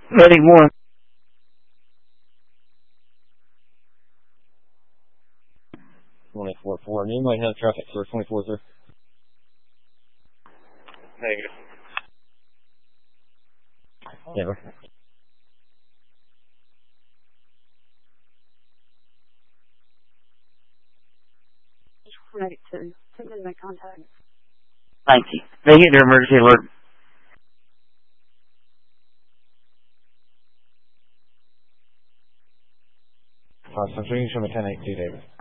Heading 1. 24-4. You might have traffic, sir. 24, sir. Negative. Never. Medic 2. Please make contact. Thank you. They get their emergency alert. I'm sure you show me 10-8-2, David.